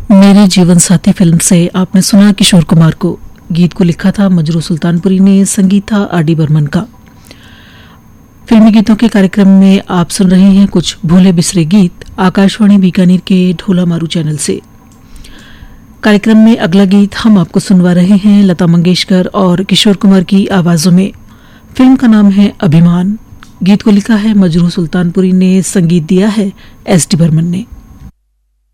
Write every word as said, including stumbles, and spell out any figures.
मेरे जीवन साथी फिल्म से आपने सुना किशोर कुमार को। गीत को लिखा था मजरू सुल्तानपुरी ने, संगीत था आर डी बर्मन का। फिल्मी गीतों के कार्यक्रम में आप सुन रहे हैं कुछ भूले बिसरे गीत आकाशवाणी बीकानेर के ढोला मारू चैनल से। कार्यक्रम में अगला गीत हम आपको सुनवा रहे हैं लता मंगेशकर और किशोर कुमार की आवाजों में। फिल्म का नाम है अभिमान। गीत को लिखा है मजरू सुल्तानपुरी ने, संगीत दिया है एस डी बर्मन ने।